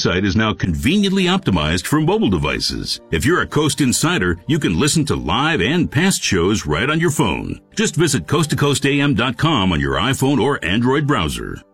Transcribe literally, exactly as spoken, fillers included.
website is now conveniently optimized for mobile devices. If you're a Coast Insider, you can listen to live and past shows right on your phone. Just visit coast to coast a m dot com on your iPhone or Android browser.